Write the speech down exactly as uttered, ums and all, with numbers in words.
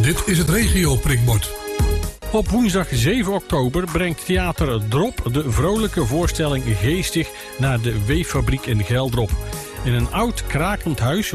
Dit is het regio-prikbord. Op woensdag zeven oktober brengt Theater Drop de vrolijke voorstelling Geestig naar de Weeffabriek in Geldrop. In een oud krakend huis